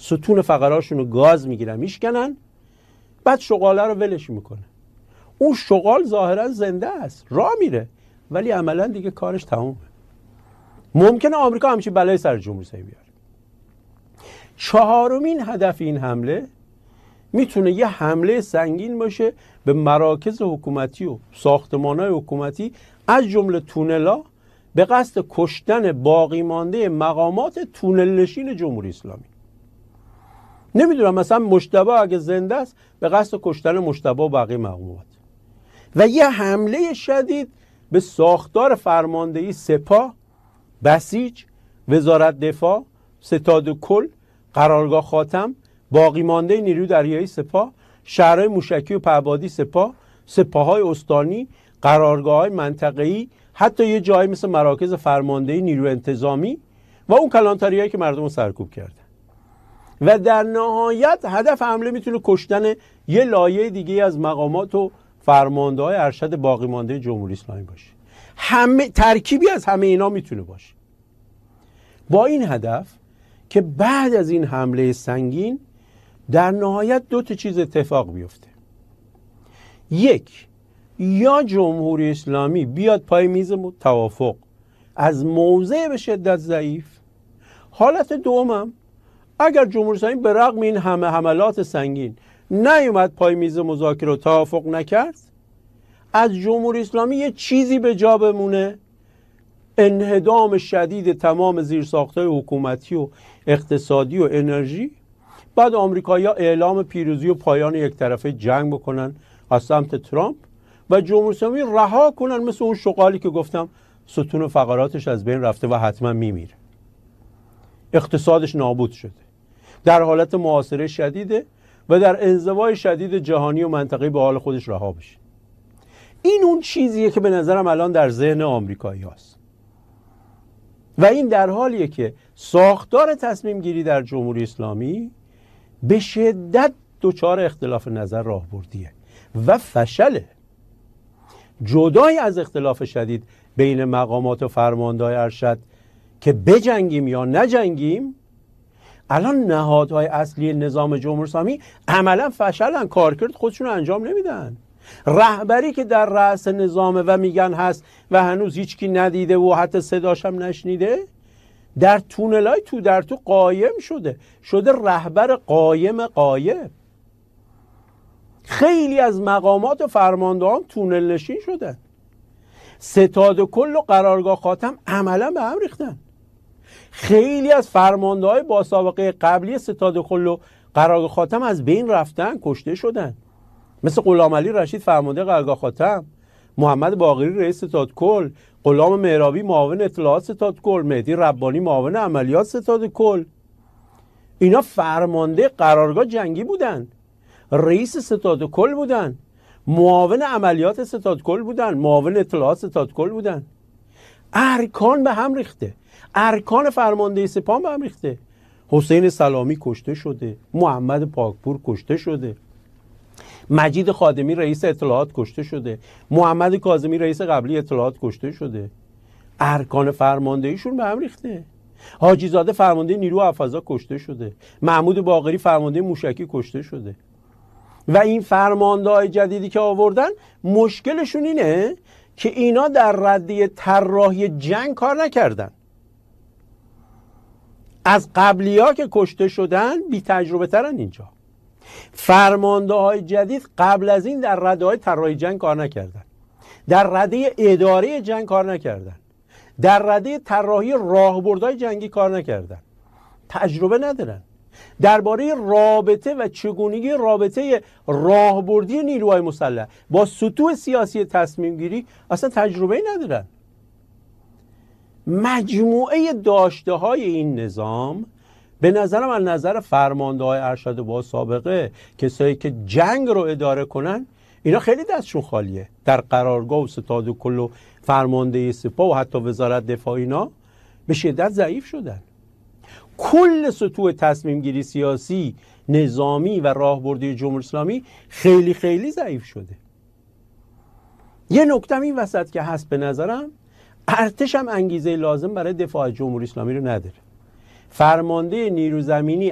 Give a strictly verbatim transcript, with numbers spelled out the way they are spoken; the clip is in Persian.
ستون فقراشون رو گاز میگیرن میشکنن، بعد شغاله رو ولش میکنه. اون شغال ظاهرا زنده است، راه میره، ولی عملا دیگه کارش تمومه. ممکنه آمریکا همچین بلای سر جمهوری اسلامی بیاره. چهارمین هدف این حمله میتونه یه حمله سنگین باشه به مراکز حکومتی و ساختمان‌های حکومتی از جمله تونلا به قصد کشتن باقی مانده مقامات تونل نشین جمهوری اسلامی. نمیدونم مثلا مجتبی اگه زنده است به قصد کشتن مجتبی و بقیه مقامات، و یه حمله شدید به ساختار فرماندهی سپاه، بسیج، وزارت دفاع، ستاد کل، قرارگاه خاتم، باقی مانده نیروی دریایی سپاه، شهرهای موشکی و پهبادی سپاه، سپاه‌های استانی، قرارگاه‌های منطقه‌ای، حتی یه جایی مثل مراکز فرماندهی نیروی انتظامی و اون کلانتریایی که مردم رو سرکوب کردن. و در نهایت هدف حمله میتونه کشتن یه لایه دیگه از مقامات و فرمانده‌های ارشد باقی مانده جمهوری اسلامی باشه. همه ترکیبی از همه اینا میتونه باشه، با این هدف که بعد از این حمله سنگین در نهایت دو تا چیز اتفاق بیفته. یک، یا جمهوری اسلامی بیاد پای میز توافق از موضع به شدت ضعیف. حالت دومم اگر جمهوری اسلامی به رغم این همه حملات سنگین نیومد پای میز مذاکره و توافق نکرد، از جمهوری اسلامی یه چیزی به جا بمونه، انهدام شدید تمام زیرساخت‌های حکومتی و اقتصادی و انرژی. بعد آمریکایی‌ها اعلام پیروزی و پایان یک طرفه جنگ بکنن از سمت ترامپ و جمهوری اسلامی رها کنن، مثل اون شغالی که گفتم ستون فقراتش از بین رفته و حتما میمیره، اقتصادش نابود شده، در حالت محاصره شدیده و در انزوای شدید جهانی و منطقه‌ای به حال خودش رها بشه. این اون چیزیه که به نظرم الان در ذهن آمریکایی هست و این در حالیه که ساختار تصمیم گیری در جمهوری اسلامی به شدت دچار اختلاف نظر راهبردیه و فشله. جدای از اختلاف شدید بین مقامات و فرمانده‌های ارشد که بجنگیم یا نجنگیم، الان نهادهای اصلی نظام جمهوری اسلامی عملا فشلن، کارکرد خودشون رو انجام نمیدن. رهبری که در رأس نظامه و میگن هست و هنوز هیچکی ندیده و حتی صداش هم نشنیده، در تونلای تو در تو قایم شده شده رهبر قایم قایب. خیلی از مقامات و فرماندهان تونل نشین شدن. ستاد کل و قرارگاه خاتم عملا به هم ریختن. خیلی از فرمانده‌های با سابقه قبلی ستاد کل و قرارگاه خاتم از بین رفتن، کشته شدن، مثل غلامعلی رشید فرمانده قرارگاه خاتم، محمد باقری رئیس ستاد کل، غلام مهرابی معاون اطلاعات ستاد کل، مهدی ربانی معاون عملیات ستاد کل. اینا فرمانده قرارگاه جنگی بودن، رئیس ستاد کل بودن، معاون عملیات ستاد کل بودن، معاون اطلاعات ستاد کل بودن. ارکان به هم ریخته، ارکان فرمانده سپاه به هم ریخته. حسین سلامی کشته شده، محمد پاکپور کشته شده، مجید خادمی رئیس اطلاعات کشته شده، محمد کاظمی رئیس قبلی اطلاعات کشته شده. ارکان فرماندهیشون به هم ریخته. حاجی زاده فرمانده نیرو افضا کشته شده، محمود باقری فرمانده موشکی کشته شده. و این فرمانده‌های جدیدی که آوردن مشکلشون اینه که اینا در رده طراحی جنگ کار نکردن. از قبلی‌ها که کشته شدن بی تجربه ترن. اینجا فرمانده‌های جدید قبل از این در رده‌های طراحی جنگ کار نکردن، در رده اداره جنگ کار نکردن، در رده طراحی راهبردهای جنگی کار نکردن، تجربه ندارن. درباره رابطه و چگونگی رابطه راهبردی نیروهای مسلح با سطوح سیاسی تصمیم گیری اصلا تجربه ندارن. مجموعه داشته های این نظام به نظرم از نظر فرمانده های ارشد با سابقه، کسایی که جنگ رو اداره کنن، اینا خیلی دستشون خالیه. در قرارگاه و ستاد و کل و فرمانده سپاه و حتی وزارت دفاع اینا به شدت ضعیف شدن. کل سطوح تصمیم گیری سیاسی، نظامی و راهبردی جمهوری اسلامی خیلی خیلی ضعیف شده. یه نکته این وسط که هست، به نظرم ارتش هم انگیزه لازم برای دفاع از جمهوری اسلامی رو نداره. فرمانده نیرو زمینی